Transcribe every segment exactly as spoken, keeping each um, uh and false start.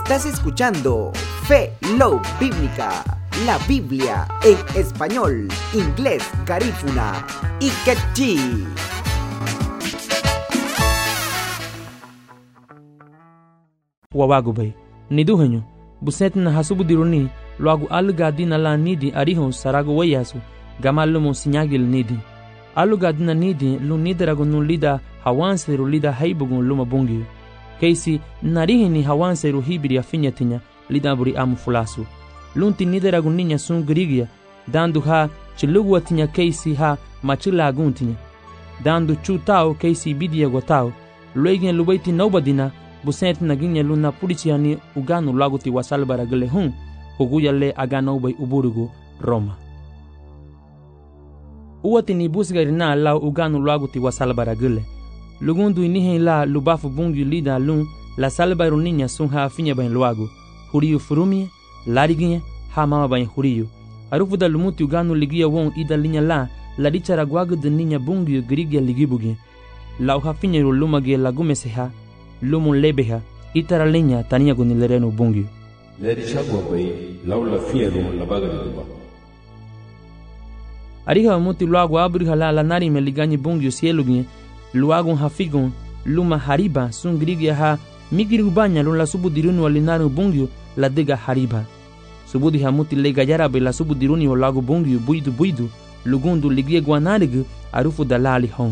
Estás escuchando Fe Love Bíblica, la Biblia en español, inglés, garífuna y quechí. Wawago bay niduhanyo buset na hasubu diruni luagu aluga dina la nidi arihon sarago wayasu gamalumo sinyagil nidi aluga dina nidi lu nidarago nu lida hawanseru lida haibugun luma bungi keisi narihini hawanseru hibiri afinyatinya lida buri amu fulasu lunti nidarago ninya sun grigia dandu ha chilugu tinya keisi ha machila guntinya dandu chutao keisi bidia gotao luegen lubaiti nobadina buset naginya luna puriciani uganu laguti wasalbara gele hun huguyale agano bay uburugu Roma uwati ni busgarina la uganu laguti wasalbara gele lugundu inihe la lubafu bungi lida lun la salbaru ninya sun ha finya bain luagu huriyu furumie lariginye ha mama bain huriyu arufu da lumuti uganu ligia won ida linya la la dichara gwagu de ninya bungi grigia ligibugi la uha finya lumage lagumeseha lumun lebeha itara lenya tania gunilereno bungi leri chagwa bay laula fiero la baga de duba ariha muti luagu abri hala la nari meliganyi bungi sielugi luagu hafigun luma hariba sun grigia ha migiri banya lun la subu diruni walinaru bungi la dega hariba subudi hamuti lega yarabe la subu diruni walagu bungi buidu buidu lugundu ligie guanarig arufu dalali hon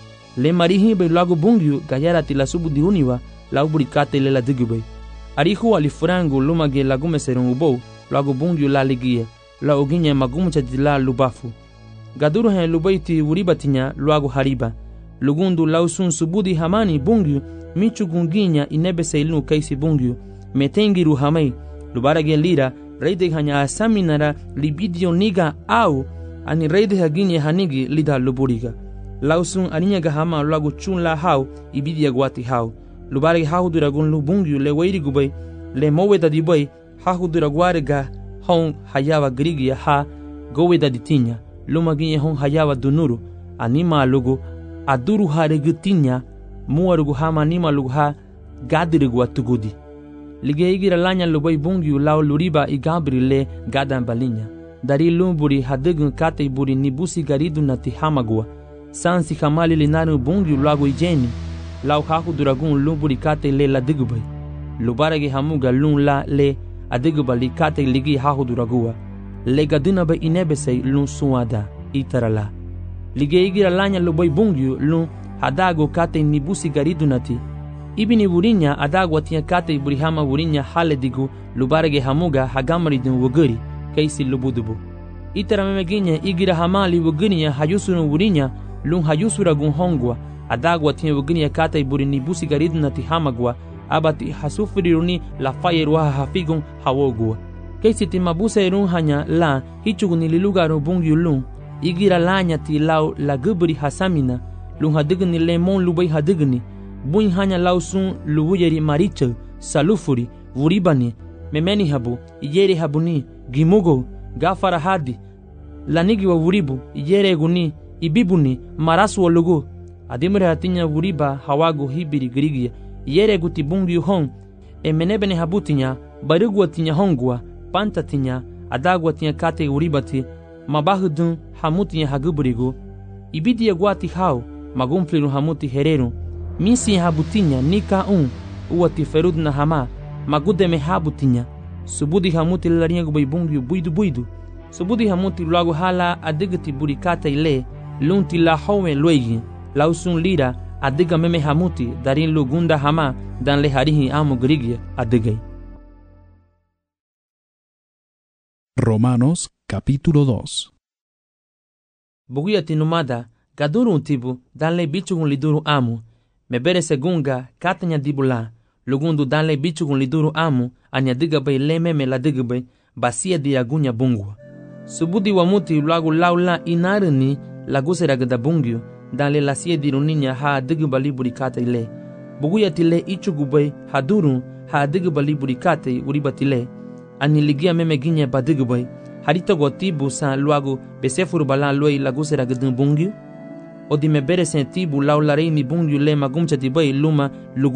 le marihi be lagu bungiu gayara ti la subu diruniwa la ubrikate le la digube arihu alifurangu lumage lagume serungubo lagu bungiu la ligia la oginya magumcha la lubafu gaduru hen lubaiti uribatinya lagu hariba lugundu lausun subudi hamani bungiu michu gunginya inebe seilu kaisi bungiu metengiru hamai lubarage lira reide hanya asaminara libidio niga au ani reide haginya hanigi lida luburiga lausun aninya gahama lagu chun la hau ibidia gwati hau lubari hau duragun lubungiu le wairi gubay le moweda dibay hau duragware ga hon hayawa grigia ha goweda ditinya lumaginya hon hayawa dunuru anima lugu aduru haregutinya muarugu hama anima lugu ha gadirigu atugudi lige igira lanya lubay bungiu lau luriba igabri le gadan balinya dari lumburi hadegun kate buri nibusi garidu nati hamagua sansi kamali linaru bungi lagu ijeni lau haku duragun lumburi kate le la digubay lubarage hamuga lun la le adiguba li kate ligi haku duragua le gaduna ba inebesei lun suada itarala lige igira lanya lubay bungi lun hadago kate nibusi garidunati ibini wurinya adago atia kate burihama wurinya hale digu lubarage hamuga hagamari dun wuguri kaisi lubudubu itara memeginya igira hamali wugurinya hayusunu wurinya lun hayusura gun hongwa adagwa tinya wugini yakata iburi nibusi garidu nati hamagwa abati hasufiriruni la fayerwa hafigun hawogwa keisi timabusa irun hanya la hichuguni lilugaru bungi lun igira lanya ti lau la guburi hasamina lun hadigni lemon lubai hadigni bun hanya lau sun luwuyeri maricha salufuri wuribani memeni habu iyere habuni gimugo gafara hadi lanigi wa wuribu iyere guni ibibuni marasu walugu adimre hatinya wuriba hawago hibiri grigia yere guti bungi hon emenebene habutinya barugu tinya hongwa panta tinya adagwa tinya kate uribati mabahudun hamutinya haguburigo ibidi gwati hao magumfliru hamuti hereru misi habutinya nika un uwati ferudna hama magudeme habutinya subudi hamuti larinya go bungi buidu buidu subudi hamuti lagu hala adigati burikata ile lunti la howe loigi lausun lira adiga meme hamuti darin lugunda hama dan le harihi amu grigia adigai. Romanos capítulo dos. Bugia tinumada gaduru untibu dan le bichugun liduru amu mebere segunga katanya dibula lugundu dan le bichugun liduru amu anya diga bay le meme la diga bay basia diagunya bungwa subudi wamuti lagu laula inarni lagusera gada bungyo dan le lasie diruninya ha digu bali burikata ile buguya tile ichugubay hadurun ha digu bali burikata uribatile aniligia meme ginya badigubay harito gotibu sa luagu besefuru bala loi lagusera gada bungyo odi mebere sentibu laula reini bungyo le magumcha dibay luma lugu